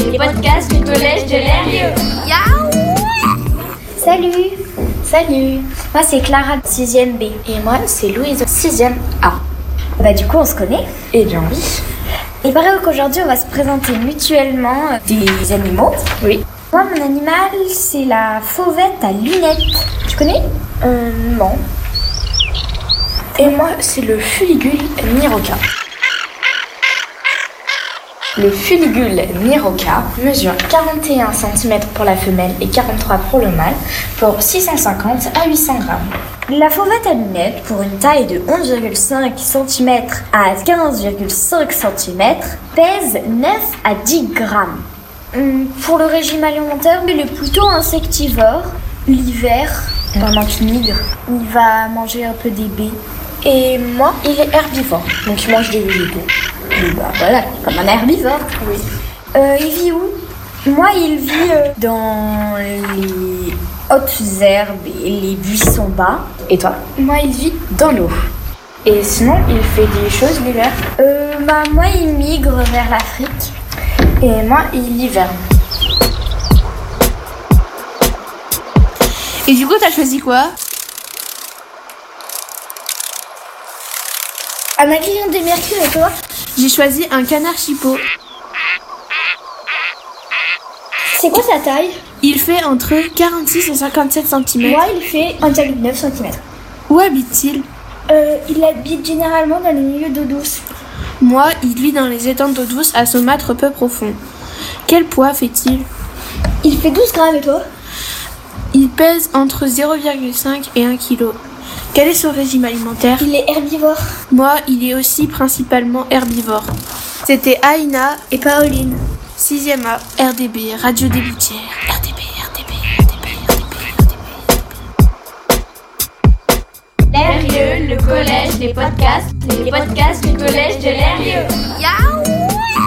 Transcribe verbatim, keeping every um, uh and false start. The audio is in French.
les podcasts du collège de l'Herbieux. Salut. Salut. Moi c'est Clara, sixième B. Et moi c'est Louise, sixième A. Bah du coup on se connaît. Eh bien oui. Et pareil qu'aujourd'hui on va se présenter mutuellement des animaux. Oui. Moi mon animal c'est la fauvette à lunettes. Tu connais? Euh non. Et moi c'est le fuligule niroca. Le fuligule niroca mesure quarante et un centimètres pour la femelle et quarante-trois pour le mâle, pour six cent cinquante à huit cents grammes. La fauvette à lunettes, pour une taille de onze virgule cinq centimètres à quinze virgule cinq centimètres, pèse neuf à dix grammes. Hum, Pour le régime alimentaire, il est plutôt insectivore. L'hiver, pendant qu'il migre, il va manger un peu des baies. Et moi il est herbivore, donc il mange des végétaux. Et bah voilà, comme un herbivore. Oui. Euh, il vit où? Moi, il vit euh, dans les hautes herbes et les buissons bas. Et toi? Moi, il vit Dans l'eau. Et sinon, il fait des choses l'hiver. Euh, bah, moi, il migre vers l'Afrique. Et moi, il hiverne. Et du coup, t'as choisi quoi? Un agrillon des mercures, et toi? J'ai choisi un canard chipot. C'est quoi sa taille? Il fait entre quarante-six et cinquante-sept centimètres. Moi, il fait un virgule neuf centimètres. Où habite-t-il? Euh, il habite généralement dans les milieux d'eau douce. Moi, il vit dans les étangs d'eau douce à saumâtre peu profond. Quel poids fait-il? Il fait douze grammes, et toi? Il pèse entre zéro virgule cinq et un kilo. Quel est son régime alimentaire? Il est herbivore. Moi, il est aussi principalement herbivore. C'était Aïna Et Pauline. sixième A, R D B, Radio des Boutières. R D B, R D B, R D B, R D B, R D B. L'Herbieux, le collège des podcasts, les podcasts du collège de l'Herbieux.